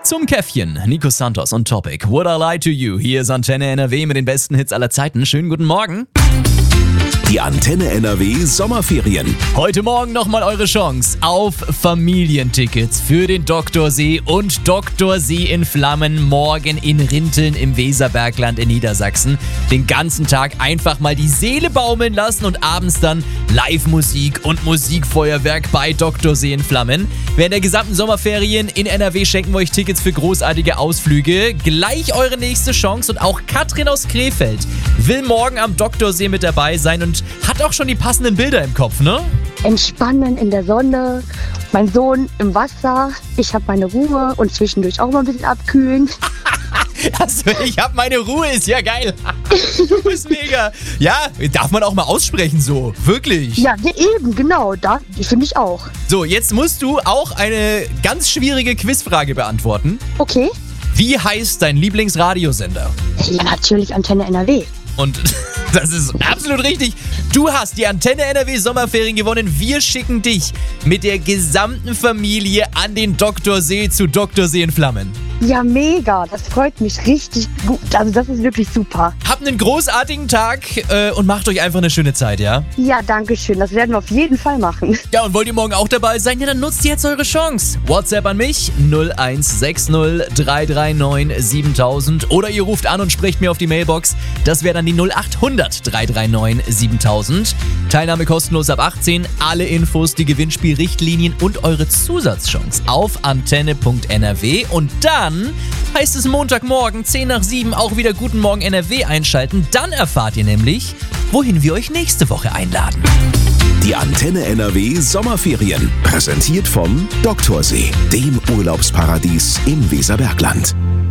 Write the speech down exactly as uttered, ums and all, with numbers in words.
zum Käffchen. Nico Santos und Topic. Would I Lie to You? Hier ist Antenne N R W mit den besten Hits aller Zeiten. Schönen guten Morgen. Die Antenne N R W Sommerferien. Heute Morgen nochmal eure Chance auf Familientickets für den Doktorsee und Doktorsee in Flammen morgen in Rinteln im Weserbergland in Niedersachsen. Den ganzen Tag einfach mal die Seele baumeln lassen und abends dann Live-Musik und Musikfeuerwerk bei Doktorsee in Flammen. Während der gesamten Sommerferien in N R W schenken wir euch Tickets für großartige Ausflüge. Gleich eure nächste Chance und auch Katrin aus Krefeld will morgen am Doktorsee mit dabei sein und hat auch schon die passenden Bilder im Kopf, ne? Entspannen in der Sonne, mein Sohn im Wasser, ich habe meine Ruhe und zwischendurch auch mal ein bisschen abkühlen. Also, ich hab meine Ruhe, ist ja geil. Du bist mega. Ja, darf man auch mal aussprechen so, wirklich. Ja, eben, genau, da finde ich auch. So, jetzt musst du auch eine ganz schwierige Quizfrage beantworten. Okay. Wie heißt dein Lieblingsradiosender? Ja, natürlich Antenne N R W. Und das ist absolut richtig. Du hast die Antenne N R W Sommerferien gewonnen. Wir schicken dich mit der gesamten Familie an den Doktorsee zu Doktorsee in Flammen. Ja, mega. Das freut mich richtig gut. Also das ist wirklich super. Habt einen großartigen Tag äh, und macht euch einfach eine schöne Zeit, ja? Ja, danke schön. Das werden wir auf jeden Fall machen. Ja, und wollt ihr morgen auch dabei sein? Ja, dann nutzt jetzt eure Chance. WhatsApp an mich null eins sechs null drei drei neun siebentausend oder ihr ruft an und sprecht mir auf die Mailbox. Das wäre dann die null acht hundert drei drei neun siebentausend. Teilnahme kostenlos ab achtzehn. Alle Infos, die Gewinnspielrichtlinien und eure Zusatzchance auf antenne punkt n r w. Und dann heißt es Montagmorgen zehn nach sieben auch wieder Guten Morgen N R W einschalten. Dann erfahrt ihr nämlich, wohin wir euch nächste Woche einladen. Die Antenne N R W Sommerferien. Präsentiert vom Doktorsee, dem Urlaubsparadies im Weserbergland.